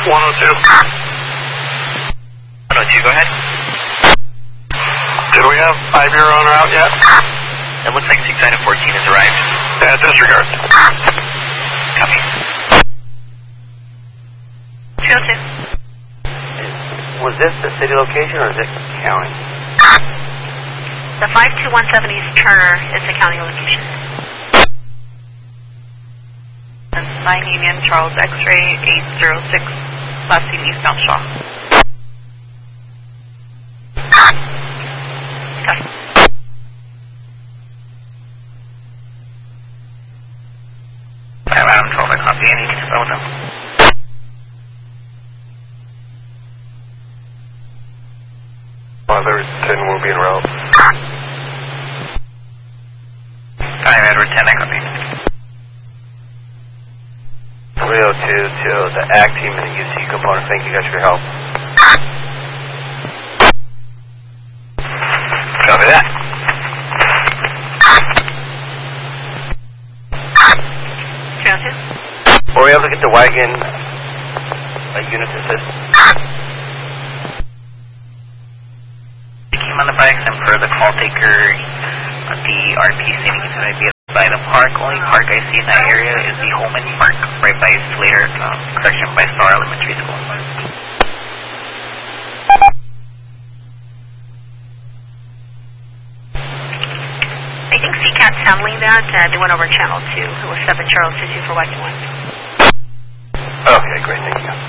102. 102, go ahead. Did we have 5 Bureau on route yet? It looks like 6914 has arrived. Yeah, disregard. Copy. 202. Was this the city location or is it county? The 5217 East Turner is the county location. 9 Union, Charles X-ray, 806, last seen eastbound Shaw. Okay. Adam 12, I copy. Any phone them. Mother 10 will be en route. Edward 10, I copy. 302 to the ACT team and the UC component. Thank you guys for your help. Copy that. 302. Were we able to get the wagon unit to assist? Came on the bikes and per the call taker, the RP stating he's going to be by the park. Only park I see in that area is the Holman Park, right by Slater, correction, by Star Elementary School. I think CCAT's handling that. They went over channel 2. It was 7 Charles 22 for wagon 1. Okay, great, thank you.